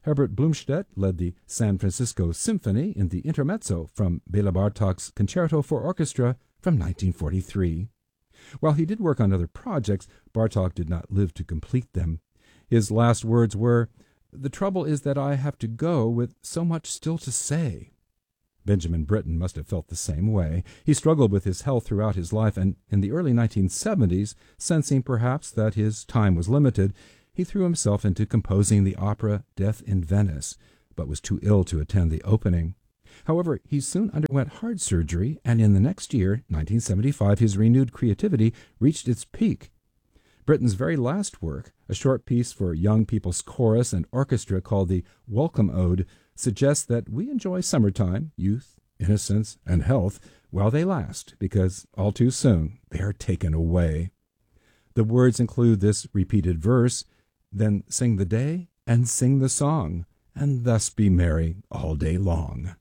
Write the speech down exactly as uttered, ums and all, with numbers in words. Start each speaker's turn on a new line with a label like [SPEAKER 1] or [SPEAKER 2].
[SPEAKER 1] Herbert Blumstedt led the San Francisco Symphony in the intermezzo from Bela Bartok's Concerto for Orchestra from nineteen forty-three. While he did work on other projects, Bartok did not live to complete them. His last words were, "The trouble is that I have to go with so much still to say." Benjamin Britten must have felt the same way. He struggled with his health throughout his life, and in the early nineteen seventies, sensing perhaps that his time was limited, he threw himself into composing the opera Death in Venice, but was too ill to attend the opening. However, he soon underwent heart surgery, and in the next year, nineteen seventy-five, his renewed creativity reached its peak. Britten's very last work, a short piece for young people's chorus and orchestra called the Welcome Ode, suggests that we enjoy summertime, youth, innocence, and health while they last, because all too soon they are taken away. The words include this repeated verse, "Then sing the day and sing the song, and thus be merry all day long."